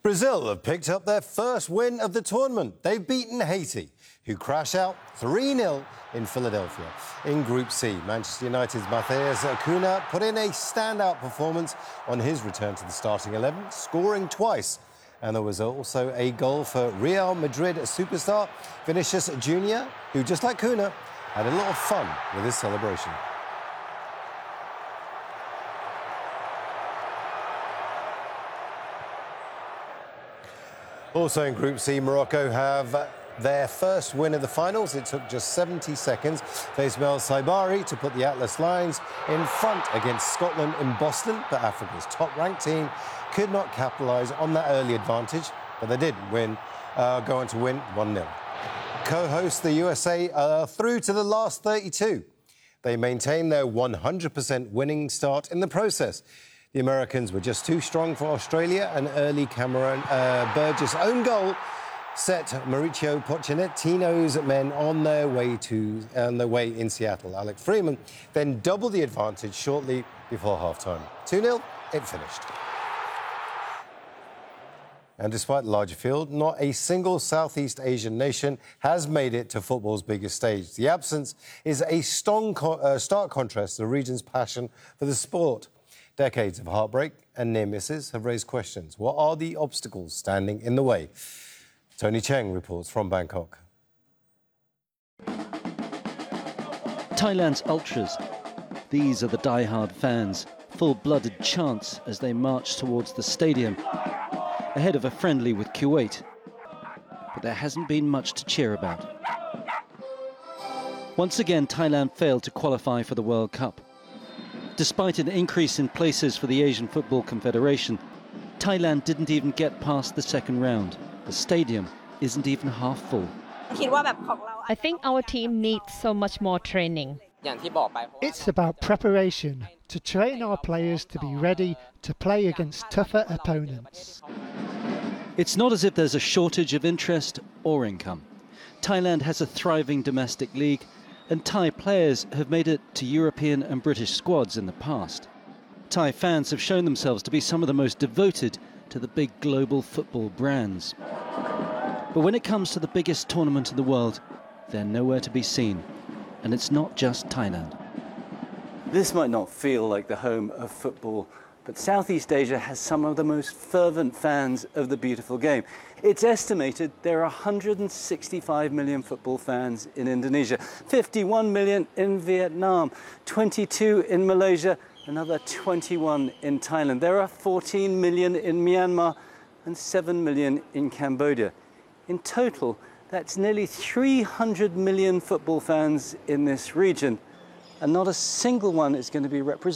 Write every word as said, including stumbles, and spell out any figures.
Brazil have picked up their first win of the tournament. They've beaten Haiti, who crash out three nil in Philadelphia. In Group C, Manchester United's Matheus Cunha put in a standout performance on his return to the starting eleven, scoring twice. And there was also a goal for Real Madrid superstar Vinicius Junior, who, just like Cunha, had a lot of fun with his celebration. Also in Group C, Morocco have their first win of the finals. It took just seventy seconds for Ismail Saibari to put the Atlas Lions in front against Scotland in Boston, but Africa's top-ranked team could not capitalise on that early advantage, but they did win, uh, go on to win one nil. Co-hosts the U S A are through to the last thirty-two. They maintain their one hundred percent winning start in the process. The Americans were just too strong for Australia. An early Cameron uh, Burgess own goal set Mauricio Pochettino's men on their way to on their way in Seattle. Alex Freeman then doubled the advantage shortly before half-time. two nil, it finished. And despite the larger field, not a single Southeast Asian nation has made it to football's biggest stage. The absence is a strong, uh, stark contrast to the region's passion for the sport. Decades of heartbreak and near misses have raised questions. What are the obstacles standing in the way? Tony Cheng reports from Bangkok. Thailand's ultras. These are the die-hard fans, full-blooded chants as they march towards the stadium, ahead of a friendly with Kuwait. But there hasn't been much to cheer about. Once again, Thailand failed to qualify for the World Cup. Despite an increase in places for the Asian Football Confederation, Thailand didn't even get past the second round. The stadium isn't even half full. I think our team needs so much more training. It's about preparation, to train our players to be ready to play against tougher opponents. It's not as if there's a shortage of interest or income. Thailand has a thriving domestic league, and Thai players have made it to European and British squads in the past. Thai fans have shown themselves to be some of the most devoted to the big global football brands. But when it comes to the biggest tournament in the world, they're nowhere to be seen. And it's not just Thailand. This might not feel like the home of football, but Southeast Asia has some of the most fervent fans of the beautiful game. It's estimated there are one hundred sixty-five million football fans in Indonesia, fifty-one million in Vietnam, twenty-two in Malaysia, another twenty-one in Thailand. There are fourteen million in Myanmar and seven million in Cambodia. In total, that's nearly three hundred million football fans in this region, and not a single one is going to be represented.